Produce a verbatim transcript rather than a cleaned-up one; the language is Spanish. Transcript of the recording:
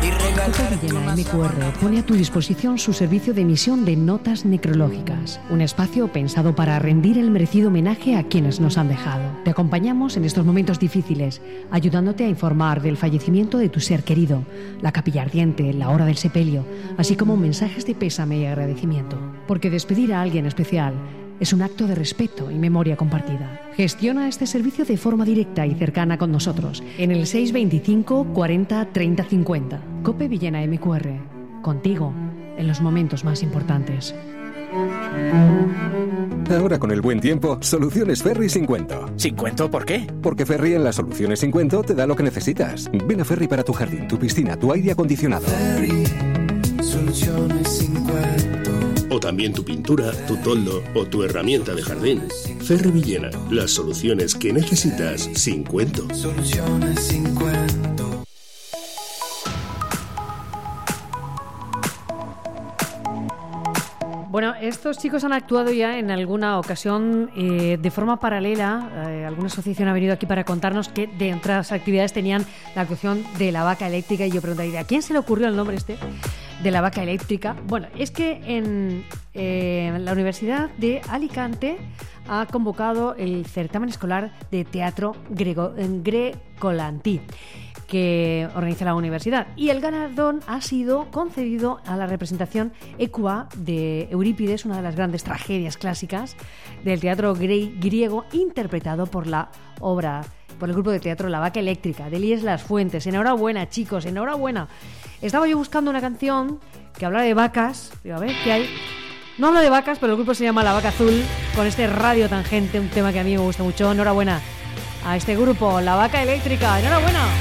Cope Villena M Q R pone a tu disposición su servicio de emisión de notas necrológicas, un espacio pensado para rendir el merecido homenaje a quienes nos han dejado. Te acompañamos en estos momentos difíciles, ayudándote a informar del fallecimiento de tu ser querido, la capilla ardiente, la hora del sepelio, así como mensajes de pésame y agradecimiento. Porque despedir a alguien especial es un acto de respeto y memoria compartida. Gestiona este servicio de forma directa y cercana con nosotros en el seis veinticinco cuarenta treinta cincuenta. Cope Villena M Q R. Contigo en los momentos más importantes. Ahora con el buen tiempo, Soluciones Ferri sin cuento. ¿Sin cuento por qué? Porque Ferri en las Soluciones sin cuento te da lo que necesitas. Ven a Ferri para tu jardín, tu piscina, tu aire acondicionado. Ferri, Soluciones sin cuento. O también tu pintura, tu toldo o tu herramienta de jardín. Ferri Villena, las soluciones que necesitas sin cuento. Soluciones sin cuento. Bueno, estos chicos han actuado ya en alguna ocasión eh, de forma paralela. Eh, alguna asociación ha venido aquí para contarnos que de entre las actividades tenían la actuación de la vaca eléctrica. Y yo preguntaría, ¿a quién se le ocurrió el nombre este de la vaca eléctrica? Bueno, es que en eh, la Universidad de Alicante ha convocado el certamen escolar de teatro grego, grecolantí que organiza la universidad, y el galardón ha sido concedido a la representación Ecua de Eurípides, una de las grandes tragedias clásicas del teatro gre- griego, interpretado por la obra, por el grupo de teatro La Vaca Eléctrica, de Elías Las Fuentes. Enhorabuena, chicos, enhorabuena. Estaba yo buscando una canción que habla de vacas, digo, a ver, ¿qué hay? No habla de vacas, pero el grupo se llama La Vaca Azul, con este Radio Tangente, un tema que a mí me gusta mucho. Enhorabuena a este grupo, La Vaca Eléctrica, enhorabuena.